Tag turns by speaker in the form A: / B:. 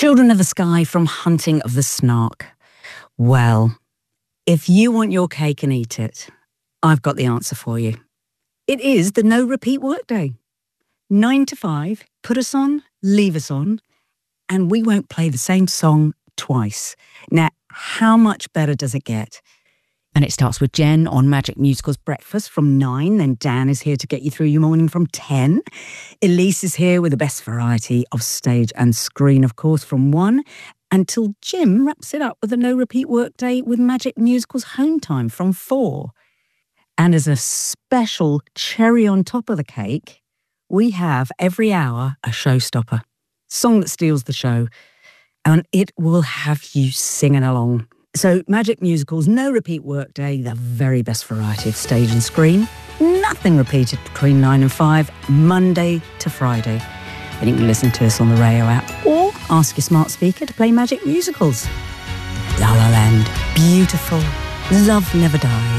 A: Children of the Sky from Hunting of the Snark. Well, if you want your cake and eat it, I've got the answer for you. It is the no repeat workday. 9 to 5, put us on, leave us on, and we won't play the same song twice. Now, how much better does it get? And it starts with Jen on Magic Musicals Breakfast from 9. Then Dan is here to get you through your morning from 10. Elise is here with the best variety of stage and screen, of course, from 1. Until Jim wraps it up with a no-repeat workday with Magic Musicals Home Time from 4. And as a special cherry on top of the cake, we have every hour a showstopper. Song that steals the show. And it will have you singing along. So Magic Musicals, no repeat workday, the very best variety of stage and screen. Nothing repeated between 9 and 5, Monday to Friday. And you can listen to us on the Radio app or ask your smart speaker to play Magic Musicals. La La Land, beautiful, love never dies.